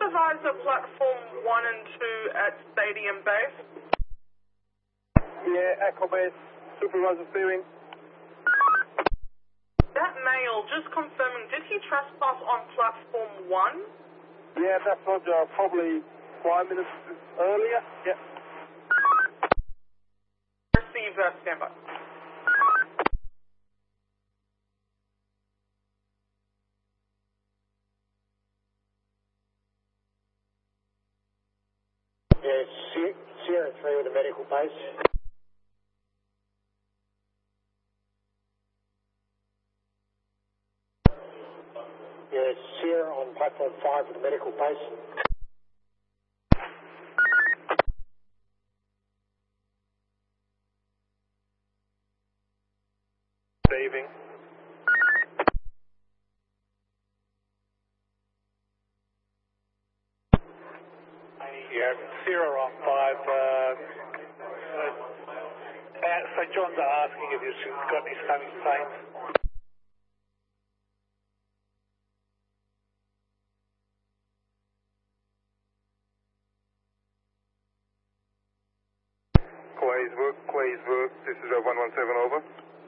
Supervisor platform 1 and 2 at Stadium Base? Yeah, Echo Base, Supervisor steering. That male, just confirming, did he trespass on platform 1? Yeah, that's Roger, probably 5 minutes earlier. Yeah. Receive, standby. Yeah, Sierra 3 with a medical base. Yeah, Sierra on platform 5 with a medical base. Saving. Yeah, Sierra on 5. St. John's are asking if you've got any stunning planes. Quays work, this is 117 over.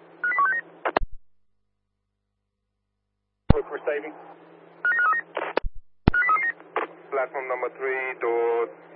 Work receiving. Platform number 3, door